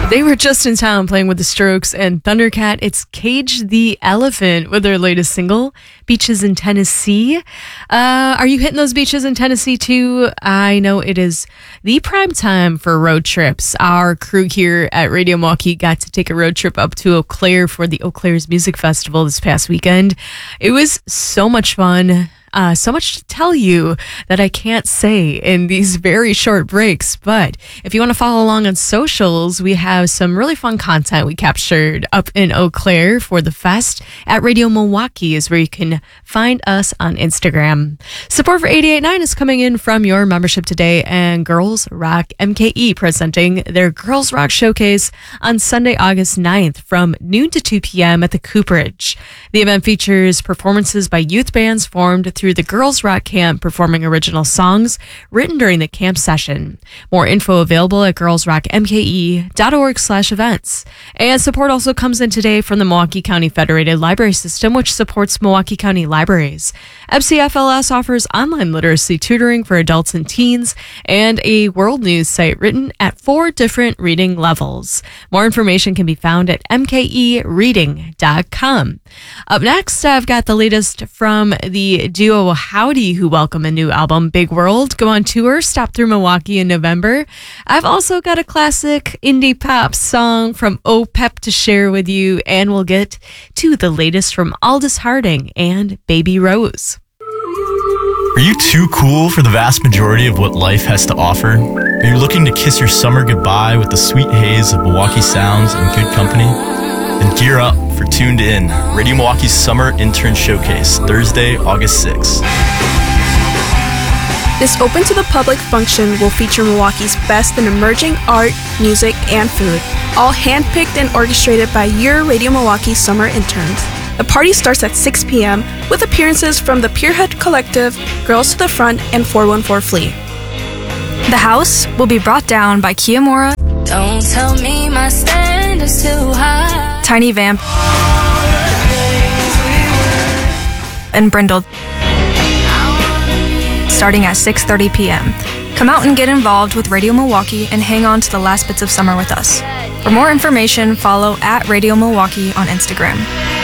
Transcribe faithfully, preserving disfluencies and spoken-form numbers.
They were just in town playing with the Strokes and Thundercat. It's Cage the Elephant with their latest single, Beaches in Tennessee. Uh, are you hitting those beaches in Tennessee too? I know it is the prime time for road trips. Our crew here at Radio Milwaukee got to take a road trip up to Eau Claire for the Eau Claire's Music Festival this past weekend. It was so much fun. Uh, so much to tell you that I can't say in these very short breaks. But if you want to follow along on socials, we have some really fun content we captured up in Eau Claire for the fest. At Radio Milwaukee is where you can find us on Instagram. Support for eighty-eight point nine is coming in from your membership today, and Girls Rock M K E presenting their Girls Rock Showcase on Sunday, August ninth from noon to two p.m. at the Cooperage. The event features performances by youth bands formed through the Girls Rock Camp, performing original songs written during the camp session. More info available at girls rock m k e dot org slash events. And support also comes in today from the Milwaukee County Federated Library System, which supports Milwaukee County libraries. M C F L S offers online literacy tutoring for adults and teens and a world news site written at four different reading levels. More information can be found at m k e reading dot com. Up next, I've got the latest from the duo Howdy, who welcome a new album, Big World, go on tour, stop through Milwaukee in November. I've also got a classic indie pop song from O P E P to share with you, and we'll get to the latest from Aldous Harding and Baby Rose. Are you too cool for the vast majority of what life has to offer? Are you looking to kiss your summer goodbye with the sweet haze of Milwaukee sounds and good company? Then gear up for Tuned In, Radio Milwaukee's Summer Intern Showcase, Thursday, August sixth. This open-to-the-public function will feature Milwaukee's best in emerging art, music, and food, all handpicked and orchestrated by your Radio Milwaukee summer interns. The party starts at six p.m. with appearances from the Pierhead Collective, Girls to the Front, and four one four Flea. The house will be brought down by Kiyomura. Don't tell me my standards too high. Tiny Vamp, and Brindle, starting at six thirty p.m. Come out and get involved with Radio Milwaukee and hang on to the last bits of summer with us. For more information, follow at Radio Milwaukee on Instagram.